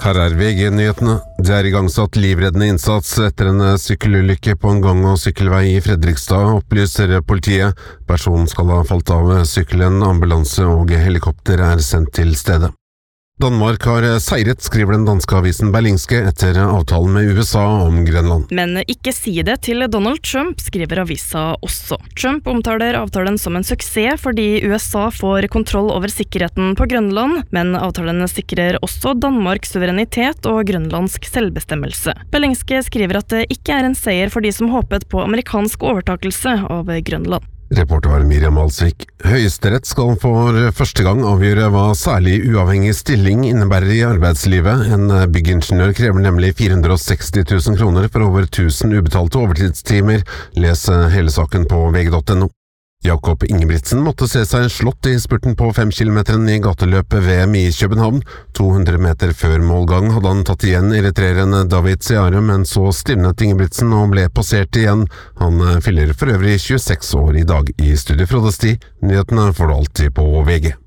Her VG-nyhetene. Det I gangsatt livreddende innsats etter en sykkelulykke på en gang- og sykkelvei I Fredrikstad, opplyser politiet. Personen skal ha falt av sykkelen, ambulanse og helikopter sendt til stedet. Danmark har seiret, skriver den danske avisen Berlingske etter avtalen med USA om Grønland. Men ikke si det til Donald Trump, skriver avisa også. Trump omtaler avtalen som en suksess fordi USA får kontroll over sikkerheten på Grønland, men avtalen sikrer også Danmarks suverenitet og grønlandsk selvbestemmelse. Berlingske skriver at det ikke en seier for de som håpet på amerikansk overtakelse av Grønland. Reporter var Miriam Alsvik. Høyesterett skal for første gang avgjøre hva særlig uavhengig stilling innebærer I arbeidslivet. En byggingeniør krever nemlig 460 000 kroner for over 1000 ubetalte overtidstimer. Les hele saken på vg.no. Jakob Ingebrigtsen måtte se seg slått I spurten på 5 kilometeren I gateløpet VM I København. 200 meter før målgang hadde han tatt igjen irriterende David Seare, men så stivnet Ingebrigtsen og ble passert igjen. Han fyller for øvrig 26 år I dag. I Studio Frode Sti. Nyhetene får du alltid på VG.